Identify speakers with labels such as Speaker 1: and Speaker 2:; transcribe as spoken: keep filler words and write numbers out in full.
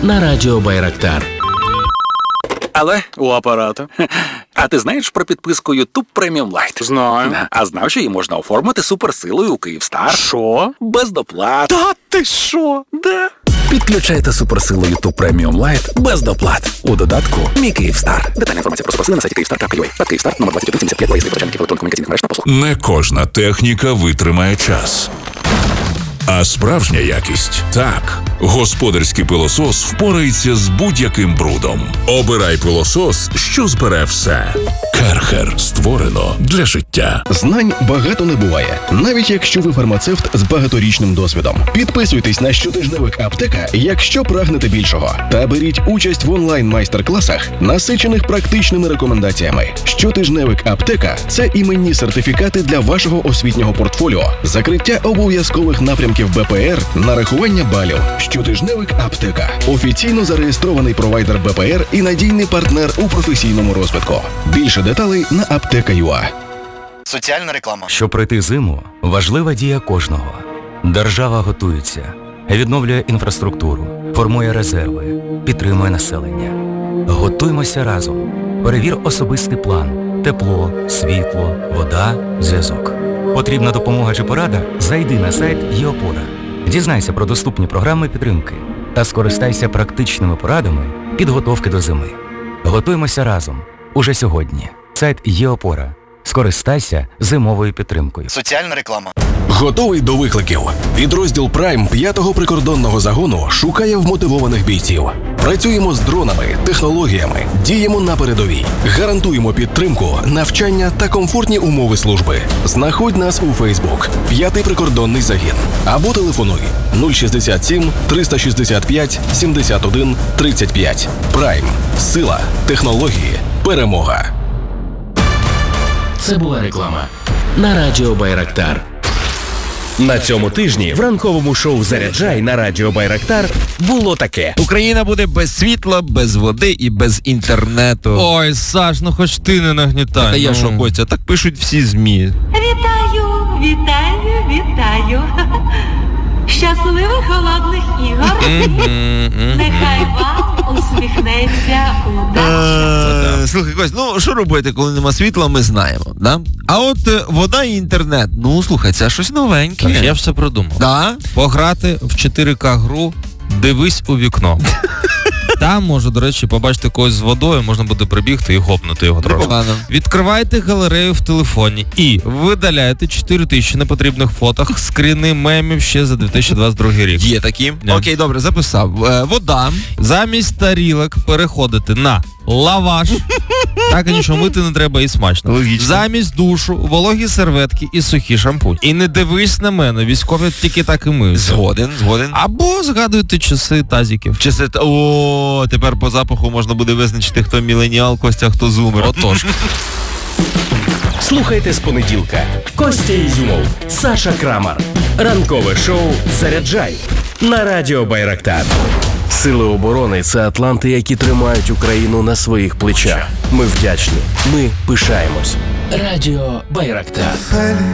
Speaker 1: на радіо Байрактар.
Speaker 2: Але у апарата. А ти знаєш про підписку YouTube Premium Lite?
Speaker 3: Знаю.
Speaker 2: А знав, що її можна оформити суперсилою у Київстар?
Speaker 3: Що?
Speaker 2: Без доплат.
Speaker 3: Та ти що?
Speaker 2: Да. Підключайте суперсилу YouTube Premium Lite без доплат. У додатку «Мій Київстар». Детальна інформація про суперсили на сайті київстар крапка ю а. Та Київстар, номер двадцять один сімдесят п'ять, виїзний почальників електронно-комунікаційних мереж та послуг.
Speaker 4: Не кожна техніка витримає час. А справжня якість – так. Господарський пилосос впорається з будь-яким брудом. Обирай пилосос, що збере все. Керхер створено для життя.
Speaker 5: Знань багато не буває, навіть якщо ви фармацевт з багаторічним досвідом. Підписуйтесь на щотижневик «Аптека», якщо прагнете більшого. Та беріть участь в онлайн-майстер-класах, насичених практичними рекомендаціями. Щотижневик «Аптека» – це іменні сертифікати для вашого освітнього портфоліо, закриття обов'язкових напрямків Б П Р, нарахування балів. Щотижневик «Аптека» – офіційно зареєстрований провайдер Б П Р і надійний партнер у професійному розвитку. Більше деталей на аптека крапка ю а.
Speaker 6: Соціальна реклама.
Speaker 7: Щоб пройти зиму, важлива дія кожного. Держава готується, відновлює інфраструктуру, формує резерви, підтримує населення. Готуймося разом. Перевір особистий план. Тепло, світло, вода, зв'язок. Потрібна допомога чи порада? Зайди на сайт ЄОПОРА. Дізнайся про доступні програми підтримки та скористайся практичними порадами підготовки до зими. Готуймося разом. Уже сьогодні. Сайт ЄОПОРА. Скористайся зимовою підтримкою.
Speaker 6: Соціальна реклама.
Speaker 5: Готовий до викликів? Підрозділ Прайм п'ятого прикордонного загону шукає вмотивованих бійців. Працюємо з дронами, технологіями, діємо на передовій. Гарантуємо підтримку, навчання та комфортні умови служби. Знаходь нас у Фейсбук «П'ятий прикордонний загін» або телефонуй нуль шістдесят сім триста шістдесят п'ять сімдесят один тридцять п'ять. Прайм. Сила, технології, перемога.
Speaker 1: Це була реклама на радіо Байрактар. На цьому тижні в ранковому шоу «Заряджай» на радіо Байрактар було таке.
Speaker 8: Україна буде без світла, без води і без інтернету.
Speaker 9: Ой, Саш, ну хоч ти не нагнітай.
Speaker 8: Та
Speaker 9: ну.
Speaker 8: я що, Костя, так пишуть всі ЗМІ.
Speaker 10: Вітаю, вітаю, вітаю. Щасливих холодних ігор. Нехай вам усміхнеться удача.
Speaker 8: Слухай, Кость, ну що робити, коли нема світла, ми знаємо, да? А от е, вода і інтернет, ну слухай, це щось новеньке.
Speaker 9: Так, я все продумав.
Speaker 8: Да?
Speaker 9: Пограти в чотири ка гру «Дивись у вікно». Там може, до речі, побачити когось з водою, можна буде прибігти і гопнути його трошки.
Speaker 8: Непогано.
Speaker 9: Відкривайте галерею в телефоні і видаляйте чотири тисячі непотрібних фоток, скріни мемів ще за дві тисячі двадцять другий рік.
Speaker 8: Є такі?
Speaker 9: Yeah.
Speaker 8: Окей, добре, записав. Е, вода.
Speaker 9: Замість тарілок переходити на лаваш. Так і нічого мити не треба і смачно.
Speaker 8: Логічно.
Speaker 9: Замість душу вологі серветки і сухі шампунь. І не дивись на мене, військові тільки так і миють.
Speaker 8: Згоден, згоден.
Speaker 9: Або згадуйте часи тазиків.
Speaker 8: Часи, о, тепер по запаху можна буде визначити, хто міленіал, Костя, хто зумер.
Speaker 9: Отож.
Speaker 1: Слухайте з понеділка. Костя Ізюмов, Саша Крамар. Ранкове шоу «Заряджай» на радіо Байрактар. Сили оборони – це атланти, які тримають Україну на своїх плечах. Ми вдячні. Ми пишаємось. Радіо Байрактар.